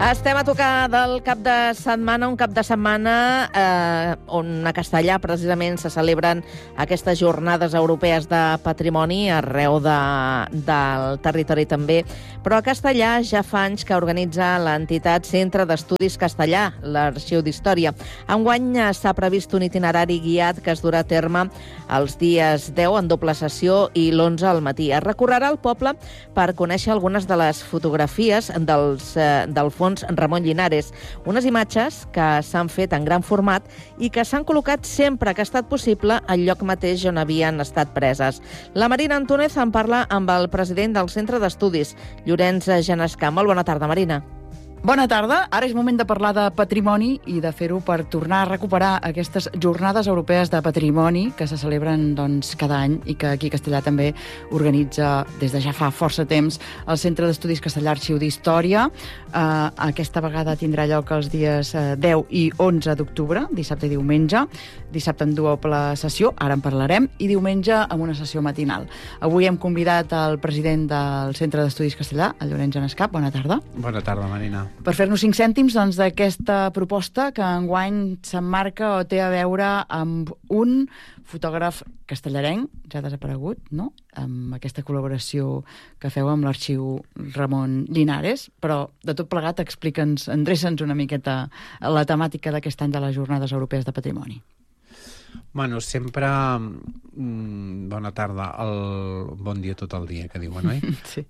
Estem a tocar del cap de setmana, un cap de setmana on a Castellà precisament se celebren aquestes jornades europees de patrimoni arreu del territori també, però a Castellà ja fa anys que organitza l'entitat Centre d'Estudis Castellà, l'Arxiu d'Història. Enguany s'ha previst un itinerari guiat que es durà a terme els dies 10 en doble sessió i l'11 al matí. Es recorrerà al poble per conèixer algunes de les fotografies del fons Ramon Llinares, unes imatges que s'han fet en gran format i que s'han col·locat sempre que ha estat possible al lloc mateix on havien estat preses. La Marina Antúnez en parla amb el president del Centre d'Estudis, Llorenç Genescà. Molt bona tarda, Marina. Bona tarda. Ara és moment de parlar de patrimoni i de fer-ho per tornar a recuperar aquestes jornades europees de patrimoni que se celebren cada any i que aquí a Castellà també organitza des de ja fa força temps el Centre d'Estudis Castellà Arxiu d'Història. Aquesta vegada tindrà lloc els dies 10 i 11 d'octubre, dissabte i diumenge. Dissabte en doble sessió, ara en parlarem, i diumenge amb una sessió matinal. Avui hem convidat el president del Centre d'Estudis Castellà, el Llorenç Genescà. Bona tarda. Bona tarda, Marina. Per fer-nos 5 cèntims d'aquesta proposta que enguany s'emmarca o té a veure amb un fotògraf castellarenc, ja desaparegut, no?, amb aquesta col·laboració que feu amb l'Arxiu Ramon Llinares, però de tot plegat endreça'ns una miqueta la temàtica d'aquest any de les Jornades Europees de Patrimoni. Bueno, sempre... Bona tarda, bon dia tot el dia, que diuen, oi? Sí.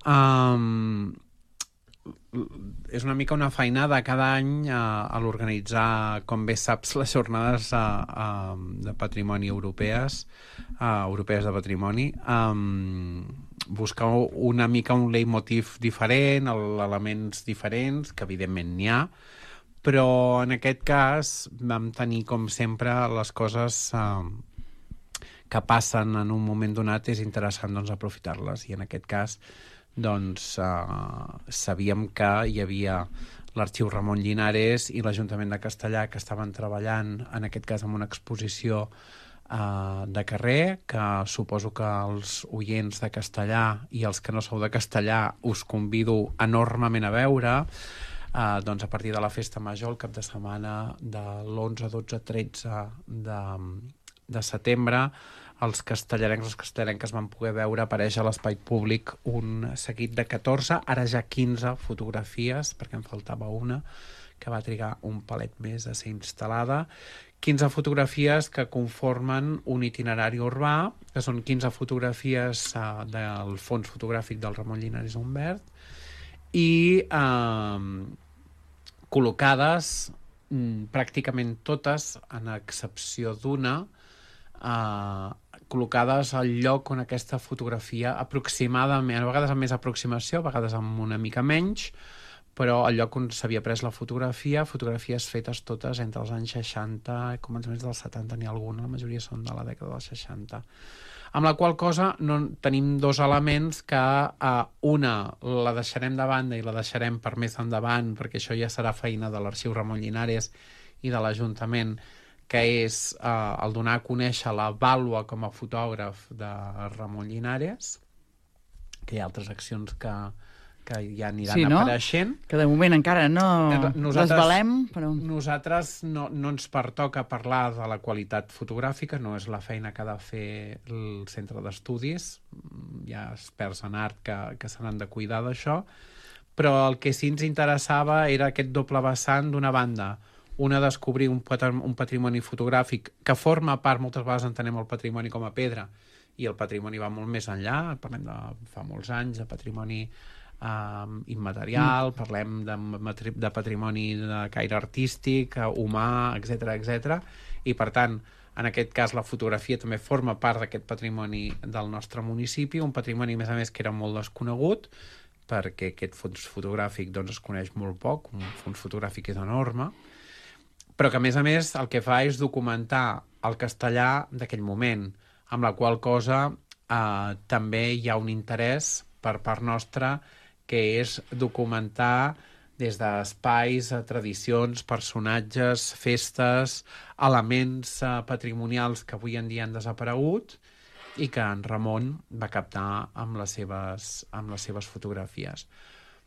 És una mica una feinada cada any a l'organitzar, com bé saps, les jornades de patrimoni europees de patrimoni, buscar una mica un leitmotiv diferent, elements diferents, que evidentment n'hi ha, però en aquest cas vam tenir, com sempre, les coses que passen en un moment donat, és interessant aprofitar-les, i en aquest cas sabíem que hi havia l'Arxiu Ramon Llinares i l'Ajuntament de Castellà que estaven treballant, en aquest cas amb una exposició de carrer, que suposo que els oients de Castellà i els que no sou de Castellà us convido enormement a veure. A partir de la Festa Major, el cap de setmana de l'11, 12, 13 de setembre, els castellarencs i les castellarenques van poder veure aparèixer a l'espai públic un seguit de 14, ara ja 15 fotografies, perquè en faltava una, que va trigar un palet més a ser instal·lada. 15 fotografies que conformen un itinerari urbà, que són 15 fotografies del fons fotogràfic del Ramon Llinares Humbert, i col·locades pràcticament totes, en excepció d'una, col·locades al lloc on aquesta fotografia aproximadament, a vegades amb més aproximació, a vegades amb una mica menys, però al lloc on s'havia pres la fotografia, fotografies fetes totes entre els anys 60 i començaments dels 70, n'hi ha alguna, la majoria són de la dècada dels 60. Amb la qual cosa tenim dos elements que una la deixarem de banda i la deixarem per més endavant, perquè això ja serà feina de l'Arxiu Ramon Llinares i de l'Ajuntament, que és el donar a conèixer la vàlua com a fotògraf de Ramon Llinares, que hi ha altres accions que ja aniran apareixent. Que de moment encara no desvelem, però... Nosaltres no ens pertoca parlar de la qualitat fotogràfica, no és la feina que ha de fer el Centre d'Estudis, hi ha experts en art que se n'han de cuidar d'això, però el que sí ens interessava era aquest doble vessant, d'una banda, descobrir un patrimoni fotogràfic que forma part, moltes vegades entenem el patrimoni com a pedra, i el patrimoni va molt més enllà, parlem de fa molts anys, de patrimoni immaterial, parlem de patrimoni de caire artístic, humà, etc. I per tant, en aquest cas la fotografia també forma part d'aquest patrimoni del nostre municipi, un patrimoni a més que era molt desconegut, perquè aquest fons fotogràfic es coneix molt poc, un fons fotogràfic és enorme, però que a més el que fa és documentar el castellà d'aquell moment, amb la qual cosa també hi ha un interès per part nostra, que és documentar des d'espais, tradicions, personatges, festes, elements patrimonials que avui en dia han desaparegut i que en Ramon va captar amb les seves fotografies.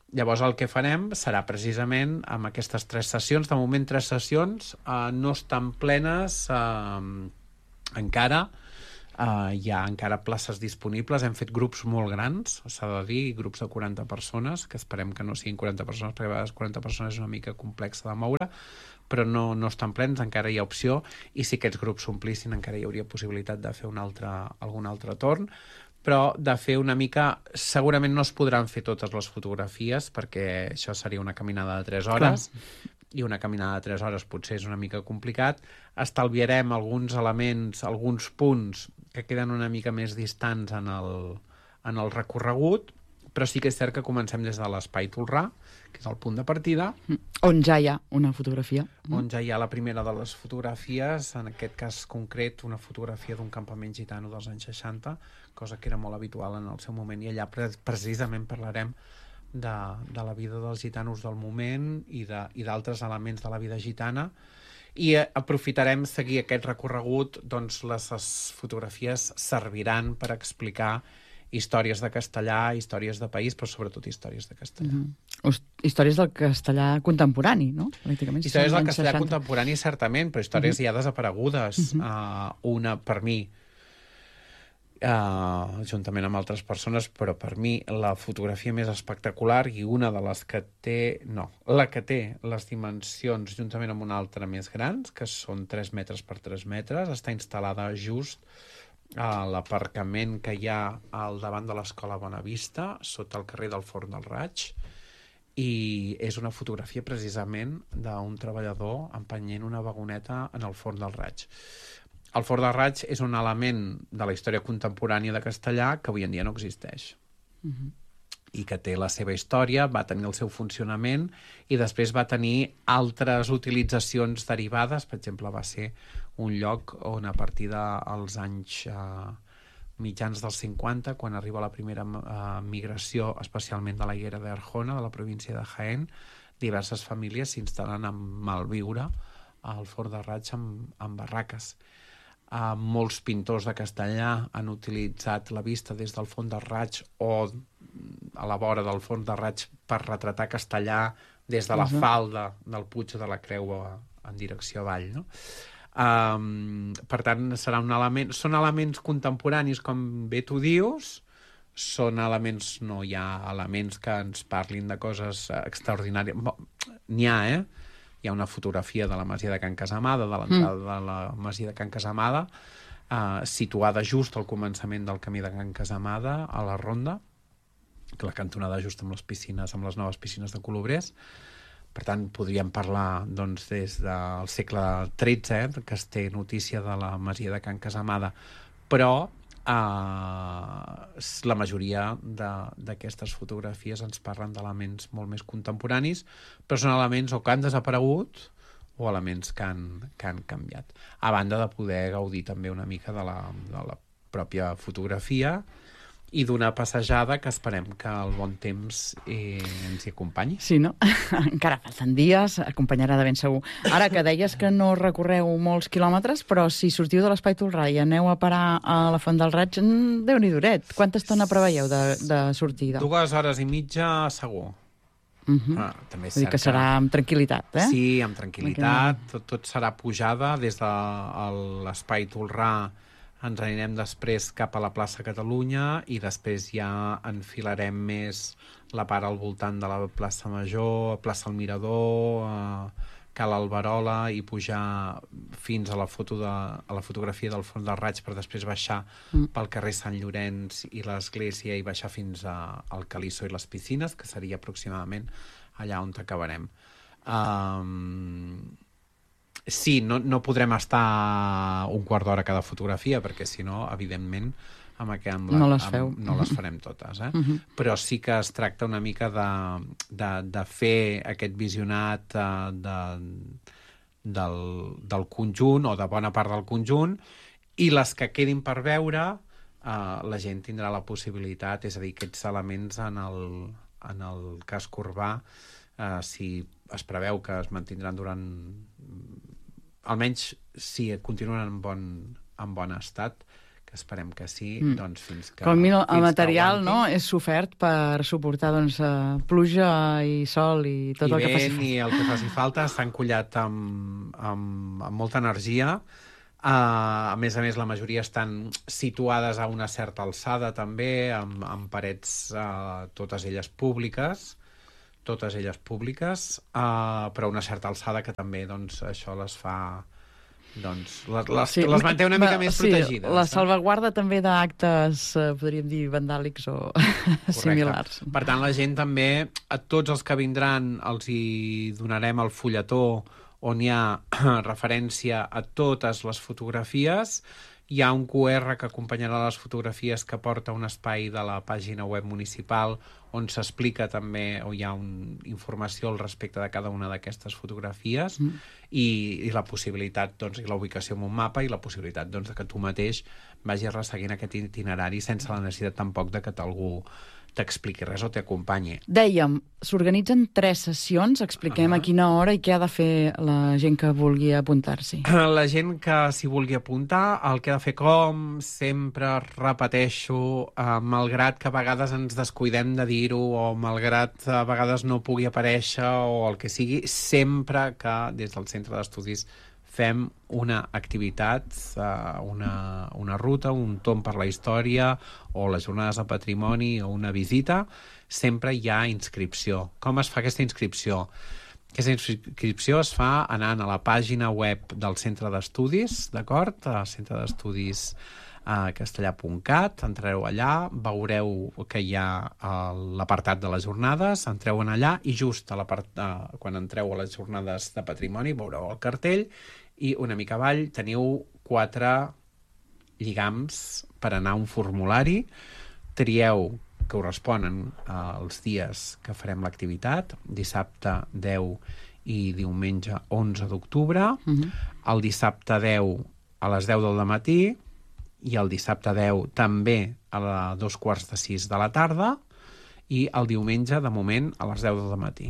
Llavors el que farem serà precisament amb aquestes 3 sessions. De moment 3 sessions no estan plenes encara. Hi ha encara places disponibles. Hem fet grups molt grans, s'ha de dir, grups de 40 persones, que esperem que no siguin 40 persones, perquè a vegades 40 persones és una mica complexa de moure, però no estan plens, encara hi ha opció, i si aquests grups s'omplissin encara hi hauria possibilitat de fer algun altre torn, però de fer una mica... Segurament no es podran fer totes les fotografies, perquè això seria una caminada de 3 hores, i una caminada de 3 hores potser és una mica complicat. Estalviarem alguns elements, alguns punts que queden una mica més distants en el recorregut, però sí que és cert que comencem des de l'Espai Tolrà, que és el punt de partida. On ja hi ha una fotografia. On ja hi ha la primera de les fotografies, en aquest cas concret una fotografia d'un campament gitano dels anys 60, cosa que era molt habitual en el seu moment, i allà precisament parlarem de la vida dels gitanos del moment i d'altres elements de la vida gitana, i aprofitarem seguir aquest recorregut. Doncs les fotografies serviran per explicar històries de castellà, històries de país, però sobretot històries de castellà. Històries del castellà contemporani, no? Pràcticament. Històries del castellà contemporani, certament, però històries ja desaparegudes. Una, per mi, juntament amb altres persones, però per mi la fotografia més espectacular i una de les que té... No, la que té les dimensions juntament amb una altra més grans, que són 3 metres per 3 metres, està instal·lada just a l'aparcament que hi ha al davant de l'Escola Bonavista, sota el carrer del Forn del Raig, i és una fotografia precisament d'un treballador empenyent una vagoneta en el Forn del Raig. El Forn del Raig és un element de la història contemporània de castellà que avui en dia no existeix. I que té la seva història, va tenir el seu funcionament i després va tenir altres utilitzacions derivades. Per exemple, va ser un lloc on a partir dels anys mitjans dels 50, quan arriba la primera migració, especialment de la Higuera d'Arjona, de la província de Jaén, diverses famílies s'instal·len a malviure al Forn del Raig amb barraques. Molts pintors de castellà han utilitzat la vista des del Forn del Raig o a la vora del Forn del Raig per retratar castellà des de la falda del Puig de la Creu en direcció avall, no? Per tant, serà un element... Són elements contemporanis, com bé tu dius, són elements... No hi ha elements que ens parlin de coses extraordinàries. N'hi ha, Hi ha una fotografia de la masia de Can Casamada, de l'entrada de la masia de Can Casamada, situada just al començament del camí de Can Casamada, a la Ronda, que la cantonada just amb les piscines, amb les noves piscines de Colobrers. Per tant, podríem parlar doncs, des del segle XIII, que es té notícia de la masia de Can Casamada, però la majoria d'aquestes fotografies ens parlen d'elements molt més contemporanis, però són elements o que han desaparegut o elements que han canviat. A banda de poder gaudir també una mica de la pròpia fotografia i d'una passejada que esperem que el bon temps ens hi acompanyi. Sí, no? Encara falten dies, acompanyarà de ben segur. Ara que deies que no recorreu molts quilòmetres, però si sortiu de l'Espai Tolrà i aneu a parar a la Font del Raig, Déu-n'hi duret. Quanta estona preveieu de sortida? 2 hores i mitja, segur. També és Vull dir que serà amb tranquil·litat, Sí, amb tranquil·litat. Tot serà pujada des de l'Espai Tolrà. Ens anirem després cap a la plaça Catalunya i després ja enfilarem més la part al voltant de la plaça Major, plaça El Mirador, Cal Alberola, i pujar fins a la fotografia del Forn del Raig per després baixar pel carrer Sant Llorenç i l'església i baixar fins al Calisso i les piscines, que seria aproximadament allà on acabarem. Sí, no podrem estar un quart d'hora cada fotografia, perquè si no, evidentment, no les feu. No les farem totes. Però sí que es tracta una mica de fer aquest visionat del conjunt, o de bona part del conjunt, i les que quedin per veure, la gent tindrà la possibilitat, és a dir, aquests elements en el casc urbà, si es preveu que es mantindran durant... Almenys si continuen en bon estat, que esperem que sí, doncs fins que... Com el material, no?, és sofert per suportar, doncs, pluja i sol i tot el que faci falta. I el que faci falta, està encollat amb molta energia. A més, la majoria estan situades a una certa alçada, també, amb parets, totes elles públiques, però a una certa alçada que també, doncs, això les fa... doncs les manté una mica més protegides. La salvaguarda també d'actes, podríem dir, vandàlics o similars. Per tant, la gent també, a tots els que vindran, els hi donarem el fulletó on hi ha referència a totes les fotografies. Hi ha un QR que acompanyarà les fotografies que porta un espai de la pàgina web municipal on s'explica també, o hi ha informació al respecte de cada una d'aquestes fotografies i la possibilitat, doncs, i la ubicació en un mapa i la possibilitat, doncs, de que tu mateix vagis resseguint aquest itinerari sense la necessitat tampoc de que algú t'expliqui res o t'acompanyi. Dèiem, s'organitzen 3 sessions. Expliquem a quina hora i què ha de fer la gent que vulgui apuntar-s'hi. La gent que s'hi vulgui apuntar, el que ha de fer, com sempre repeteixo, malgrat que a vegades ens descuidem de dir-ho o malgrat a vegades no pugui aparèixer o el que sigui, sempre que des del centre d'estudis fem una activitat, una ruta, un tomb per la història o les jornades de patrimoni o una visita, sempre hi ha inscripció. Com es fa aquesta inscripció? Aquesta inscripció es fa anant a la pàgina web del centre d'estudis, d'acord? El centre d'estudis castellà.cat, entreu allà, veureu que hi ha l'apartat de les jornades, entreu en allà i just quan entreu a les jornades de patrimoni veureu el cartell i una mica avall teniu 4 lligams per anar a un formulari, trieu que corresponen als dies que farem l'activitat, dissabte 10 i diumenge 11 d'octubre, el dissabte 10 a les 10 del matí i el dissabte 10 també a 5:45 de la tarda i el diumenge, de moment, a les 10 del matí.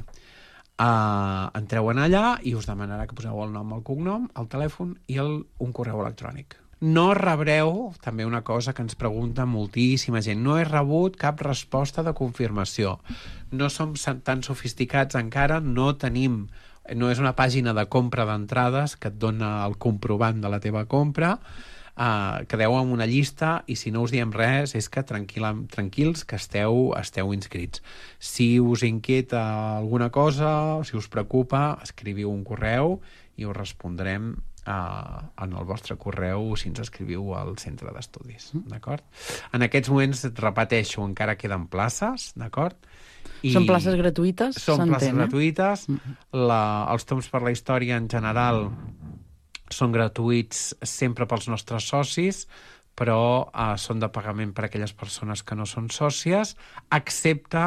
Entreu en allà i us demanarà que poseu el nom, el cognom, el telèfon i un correu electrònic. No rebreu, també una cosa que ens pregunta moltíssima gent, no he rebut cap resposta de confirmació. No som tan sofisticats encara, no és una pàgina de compra d'entrades que et dona el comprovant de la teva compra, quedeu amb una llista i si no us diem res és que tranquils que esteu inscrits. Si us inquieta alguna cosa, si us preocupa, escriviu un correu i us respondrem en el vostre correu si ens escriviu al centre d'estudis, d'acord? En aquests moments, repeteixo, encara queden places, d'acord? Són places gratuïtes? Són places gratuïtes. Els tombs per la història en general són gratuïts sempre pels nostres socis, però són de pagament per a aquelles persones que no són sòcies, excepte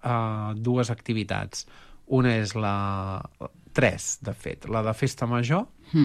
2 activitats. Una és 3, de fet, la de Festa Major,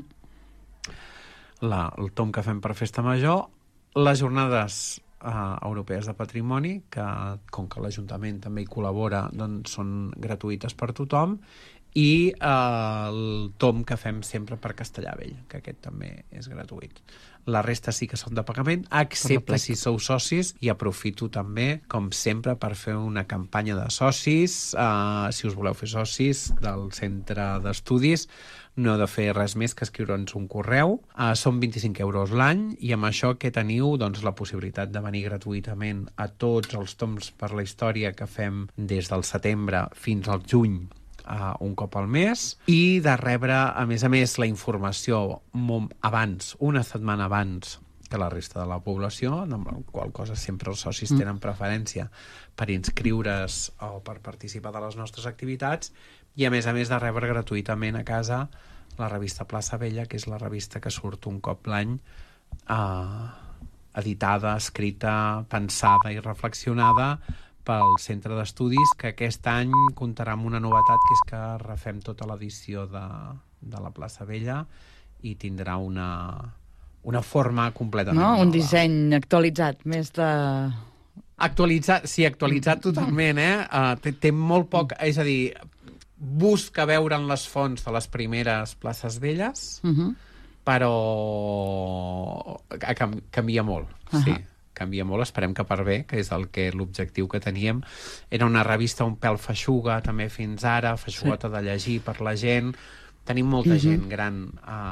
el tomb que fem per Festa Major, les jornades europees de patrimoni, que com que l'Ajuntament també hi col·labora, doncs són gratuïtes per tothom, i el tomb que fem sempre per Castellar Vell, que aquest també és gratuït. La resta sí que són de pagament, excepte si sou socis, i aprofito també, com sempre, per fer una campanya de socis. Si us voleu fer socis del centre d'estudis, no heu de fer res més que escriure'ns un correu. Són 25 euros l'any, i amb això que teniu doncs, la possibilitat de venir gratuïtament a tots els tombs per la història que fem des del setembre fins al juny, un cop al mes, i de rebre, a més, la informació una setmana abans que la resta de la població, amb la qual cosa sempre els socis tenen preferència per inscriure's o per participar de les nostres activitats, i a més de rebre gratuïtament a casa la revista Plaça Vella, que és la revista que surt un cop l'any, editada, escrita, pensada i reflexionada pel centre d'estudis, que aquest any comptarà amb una novetat, que és que refem tota l'edició de la Plaça Vella i tindrà una forma completament nova. Un disseny actualitzat, més de... Actualitzat totalment, té molt poc... És a dir, busca veure en les fonts de les primeres places velles però canvia molt, sí. Canvia molt, esperem que per bé, que és l'objectiu que teníem. Era una revista un pèl feixuga, també fins ara, feixugota de llegir per la gent. Tenim molta gent gran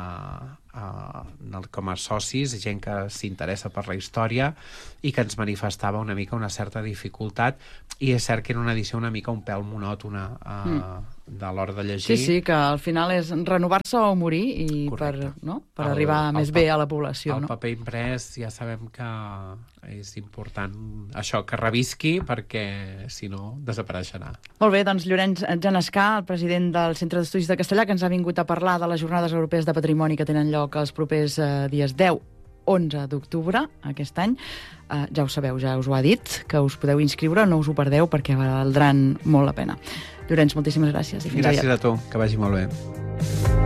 com a socis, gent que s'interessa per la història i que ens manifestava una mica una certa dificultat, i és cert que era una edició una mica un pèl monòtona de l'hora de llegir. Sí, que al final és renovar-se o morir i per arribar més bé a la població. El paper imprès ja sabem que és important això, que revisqui, perquè si no desapareixerà. Molt bé, doncs Llorenç Genescà, el president del Centre d'Estudis de Castellà, que ens ha vingut a parlar de les Jornades Europees de Patrimoni que tenen lloc els propers dies 10-11 d'octubre aquest any. Ja ho sabeu, ja us ho ha dit, que us podeu inscriure, no us ho perdeu perquè valdran molt la pena. Llorenç, moltíssimes gràcies. Gràcies a tu, que vagi molt bé.